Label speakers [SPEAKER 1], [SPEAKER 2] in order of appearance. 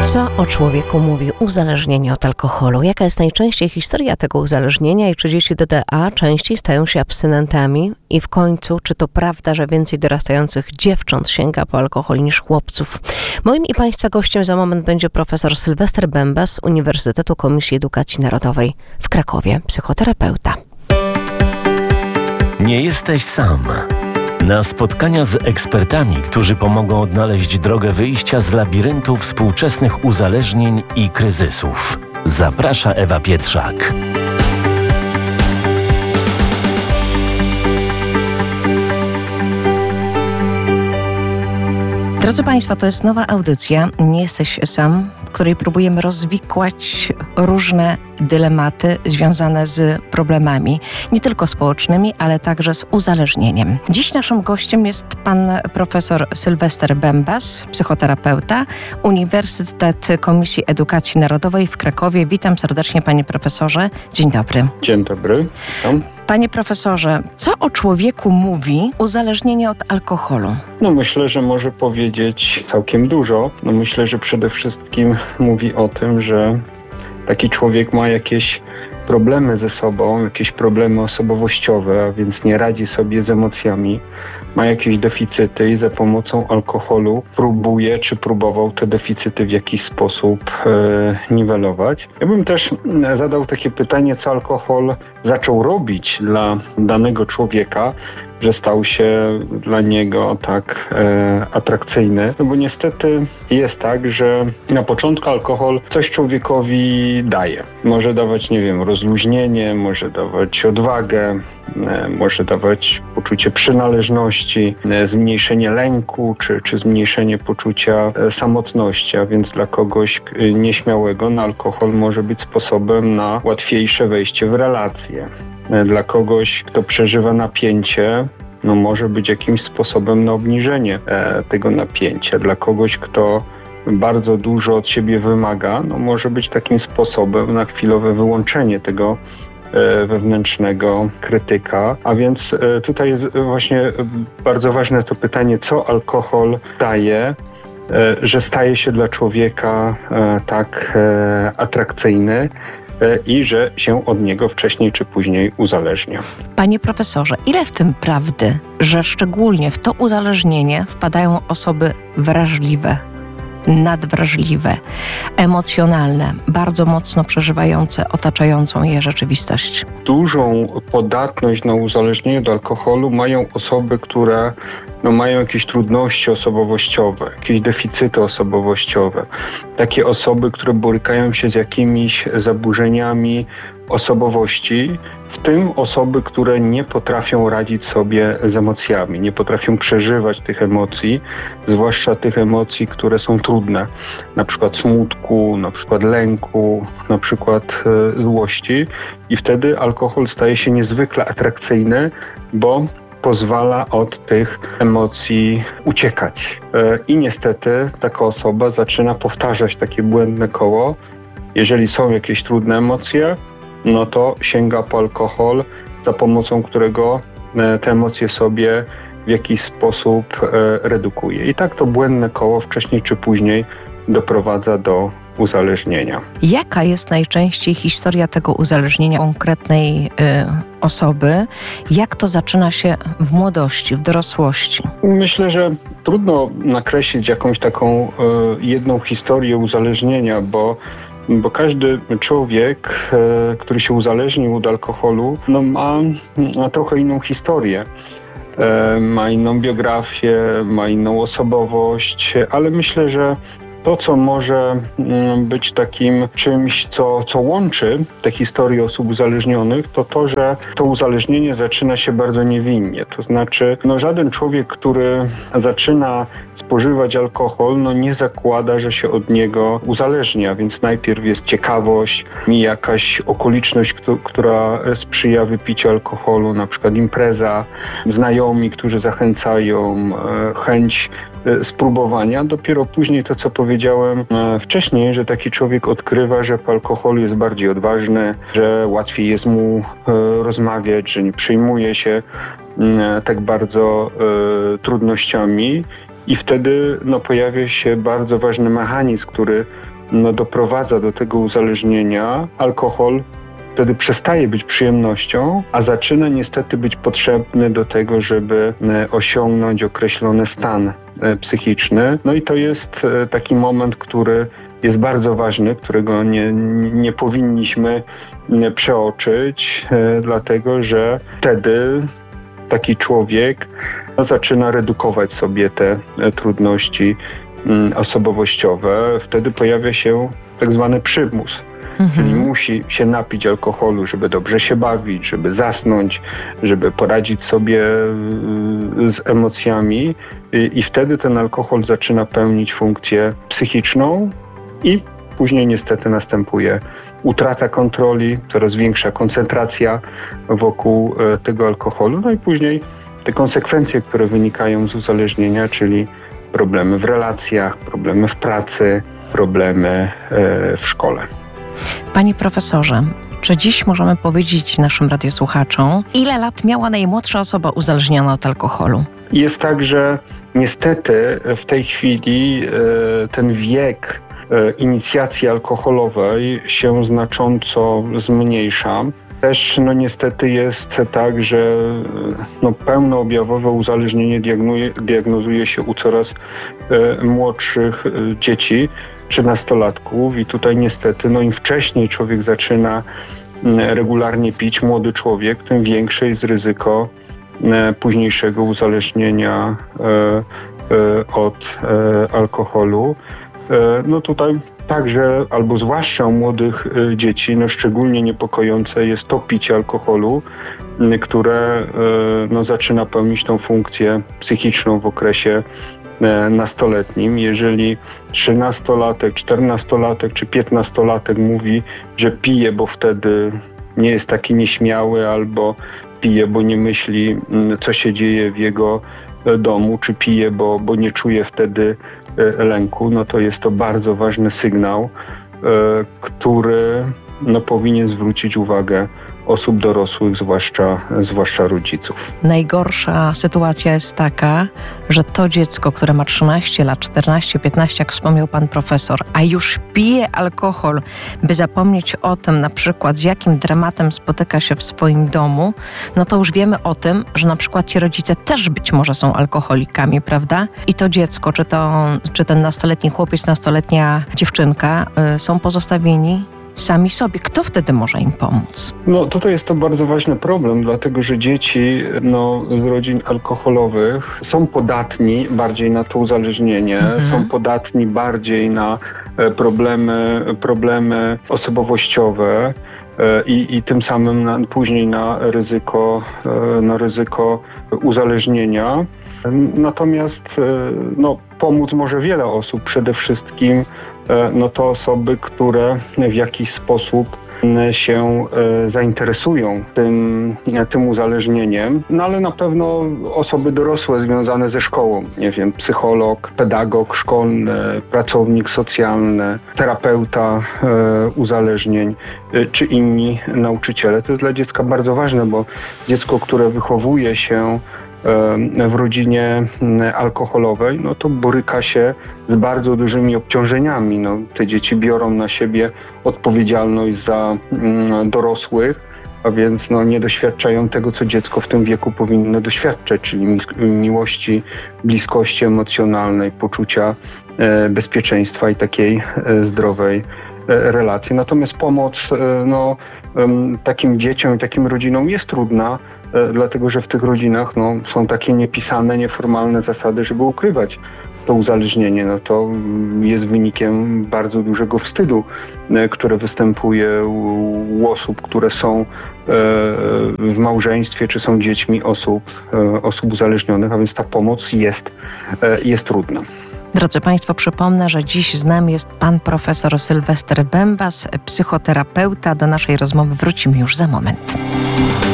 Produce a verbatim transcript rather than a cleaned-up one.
[SPEAKER 1] Co o człowieku mówi uzależnienie od alkoholu? Jaka jest najczęściej historia tego uzależnienia i czy dzieci do D A częściej stają się abstynentami? I w końcu, czy to prawda, że więcej dorastających dziewcząt sięga po alkohol niż chłopców? Moim i Państwa gościem za moment będzie profesor Sylwester Bęba z Uniwersytetu Komisji Edukacji Narodowej w Krakowie, psychoterapeuta.
[SPEAKER 2] Nie jesteś sam. Na spotkania z ekspertami, którzy pomogą odnaleźć drogę wyjścia z labiryntu współczesnych uzależnień i kryzysów. Zaprasza Ewa Pietrzak.
[SPEAKER 1] Drodzy Państwo, to jest nowa audycja Nie jesteś sam, w której próbujemy rozwikłać różne dylematy związane z problemami, nie tylko społecznymi, ale także z uzależnieniem. Dziś naszym gościem jest pan profesor Sylwester Bęba, psychoterapeuta, Uniwersytet Komisji Edukacji Narodowej w Krakowie. Witam serdecznie, panie profesorze. Dzień dobry.
[SPEAKER 3] Dzień dobry. Witam.
[SPEAKER 1] Panie profesorze, co o człowieku mówi uzależnienie od alkoholu?
[SPEAKER 3] No myślę, że może powiedzieć całkiem dużo. No myślę, że przede wszystkim mówi o tym, że taki człowiek ma jakieś problemy ze sobą, jakieś problemy osobowościowe, a więc nie radzi sobie z emocjami, ma jakieś deficyty i za pomocą alkoholu próbuje, czy próbował te deficyty w jakiś sposób e, niwelować. Ja bym też zadał takie pytanie, co alkohol zaczął robić dla danego człowieka, że stał się dla niego tak e, atrakcyjny. No bo niestety jest tak, że na początku alkohol coś człowiekowi daje. Może dawać, nie wiem, rozluźnienie, może dawać odwagę, e, może dawać poczucie przynależności, e, zmniejszenie lęku, czy, czy zmniejszenie poczucia e, samotności. A więc dla kogoś e, nieśmiałego no, alkohol może być sposobem na łatwiejsze wejście w relacje. Dla kogoś, kto przeżywa napięcie, no może być jakimś sposobem na obniżenie e, tego napięcia. Dla kogoś, kto bardzo dużo od siebie wymaga, no może być takim sposobem na chwilowe wyłączenie tego e, wewnętrznego krytyka. A więc e, tutaj jest właśnie bardzo ważne to pytanie, co alkohol daje, e, że staje się dla człowieka e, tak e, atrakcyjny, i że się od niego wcześniej czy później uzależnia.
[SPEAKER 1] Panie profesorze, ile w tym prawdy, że szczególnie w to uzależnienie wpadają osoby wrażliwe, nadwrażliwe, emocjonalne, bardzo mocno przeżywające otaczającą je rzeczywistość?
[SPEAKER 3] Dużą podatność na uzależnienie do alkoholu mają osoby, które no, mają jakieś trudności osobowościowe, jakieś deficyty osobowościowe. Takie osoby, które borykają się z jakimiś zaburzeniami osobowości, w tym osoby, które nie potrafią radzić sobie z emocjami, nie potrafią przeżywać tych emocji, zwłaszcza tych emocji, które są trudne, na przykład smutku, na przykład lęku, na przykład e, złości i wtedy alkohol staje się niezwykle atrakcyjny, bo pozwala od tych emocji uciekać. E, I niestety taka osoba zaczyna powtarzać takie błędne koło. Jeżeli są jakieś trudne emocje, no to sięga po alkohol, za pomocą którego te emocje sobie w jakiś sposób redukuje. I tak to błędne koło wcześniej czy później doprowadza do uzależnienia.
[SPEAKER 1] Jaka jest najczęściej historia tego uzależnienia konkretnej y, osoby? Jak to zaczyna się w młodości, w dorosłości?
[SPEAKER 3] Myślę, że trudno nakreślić jakąś taką y, jedną historię uzależnienia, bo Bo każdy człowiek, e, który się uzależnił od alkoholu, no ma, ma trochę inną historię. E, ma inną biografię, ma inną osobowość, ale myślę, że to, co może być takim czymś, co, co łączy te historie osób uzależnionych, to to, że to uzależnienie zaczyna się bardzo niewinnie. To znaczy, no żaden człowiek, który zaczyna spożywać alkohol, no nie zakłada, że się od niego uzależnia, więc najpierw jest ciekawość, jakaś okoliczność, która sprzyja wypiciu alkoholu, na przykład impreza, znajomi, którzy zachęcają, chęć spróbowania. Dopiero później to, co powiedziałem wcześniej, że taki człowiek odkrywa, że po alkoholu jest bardziej odważny, że łatwiej jest mu rozmawiać, że nie przejmuje się tak bardzo trudnościami I wtedy no, pojawia się bardzo ważny mechanizm, który no, doprowadza do tego uzależnienia. Alkohol wtedy przestaje być przyjemnością, a zaczyna niestety być potrzebny do tego, żeby osiągnąć określony stan psychiczny. No i to jest taki moment, który jest bardzo ważny, którego nie, nie powinniśmy przeoczyć, dlatego że wtedy taki człowiek no, zaczyna redukować sobie te trudności osobowościowe. Wtedy pojawia się tak zwany przymus. Mhm. Czyli musi się napić alkoholu, żeby dobrze się bawić, żeby zasnąć, żeby poradzić sobie z emocjami i, i wtedy ten alkohol zaczyna pełnić funkcję psychiczną i później niestety następuje utrata kontroli, coraz większa koncentracja wokół tego alkoholu, no i później te konsekwencje, które wynikają z uzależnienia, czyli problemy w relacjach, problemy w pracy, problemy w szkole.
[SPEAKER 1] Panie profesorze, czy dziś możemy powiedzieć naszym radiosłuchaczom, ile lat miała najmłodsza osoba uzależniona od alkoholu?
[SPEAKER 3] Jest tak, że niestety w tej chwili ten wiek inicjacji alkoholowej się znacząco zmniejsza. Też no niestety jest tak, że no, pełnoobjawowe uzależnienie diagnuje, diagnozuje się u coraz e, młodszych e, dzieci, trzynastolatków i tutaj niestety no, im wcześniej człowiek zaczyna m, regularnie pić, młody człowiek, tym większe jest ryzyko e, późniejszego uzależnienia e, e, od e, alkoholu. E, no tutaj Także, albo zwłaszcza u młodych y, dzieci, no szczególnie niepokojące jest to picie alkoholu, y, które y, no, zaczyna pełnić tą funkcję psychiczną w okresie y, nastoletnim. Jeżeli trzynastolatek, czternastolatek czy piętnastolatek mówi, że pije, bo wtedy nie jest taki nieśmiały, albo pije, bo nie myśli, y, co się dzieje w jego y, domu, czy pije, bo, bo nie czuje wtedy lęku, no to jest to bardzo ważny sygnał, który no, powinien zwrócić uwagę osób dorosłych, zwłaszcza, zwłaszcza rodziców.
[SPEAKER 1] Najgorsza sytuacja jest taka, że to dziecko, które ma trzynaście lat, czternaście, piętnaście, jak wspomniał pan profesor, a już pije alkohol, by zapomnieć o tym na przykład, z jakim dramatem spotyka się w swoim domu, no to już wiemy o tym, że na przykład ci rodzice też być może są alkoholikami, prawda? I to dziecko, czy, to, czy ten nastoletni chłopiec, nastoletnia dziewczynka y, są pozostawieni sami sobie. Kto wtedy może im pomóc?
[SPEAKER 3] No tutaj jest to bardzo ważny problem, dlatego że dzieci no, z rodzin alkoholowych są podatni bardziej na to uzależnienie, mhm. są podatni bardziej na problemy, problemy osobowościowe i, i tym samym na, później na ryzyko, na ryzyko uzależnienia. Natomiast no, pomóc może wiele osób, przede wszystkim no to osoby, które w jakiś sposób się zainteresują tym, tym uzależnieniem, no ale na pewno osoby dorosłe związane ze szkołą, nie wiem, psycholog, pedagog szkolny, pracownik socjalny, terapeuta e, uzależnień e, czy inni nauczyciele. To jest dla dziecka bardzo ważne, bo dziecko, które wychowuje się w rodzinie alkoholowej, no to boryka się z bardzo dużymi obciążeniami. No, te dzieci biorą na siebie odpowiedzialność za mm, dorosłych, a więc no, nie doświadczają tego, co dziecko w tym wieku powinno doświadczać, czyli mi- miłości, bliskości emocjonalnej, poczucia e, bezpieczeństwa i takiej e, zdrowej e, relacji. Natomiast pomoc e, no, e, takim dzieciom i takim rodzinom jest trudna, dlatego że w tych rodzinach no, są takie niepisane, nieformalne zasady, żeby ukrywać to uzależnienie. No, to jest wynikiem bardzo dużego wstydu, które występuje u osób, które są w małżeństwie, czy są dziećmi osób, osób uzależnionych, a więc ta pomoc jest, jest trudna.
[SPEAKER 1] Drodzy Państwo, przypomnę, że dziś z nami jest pan profesor Sylwester Bębas, psychoterapeuta. Do naszej rozmowy wrócimy już za moment.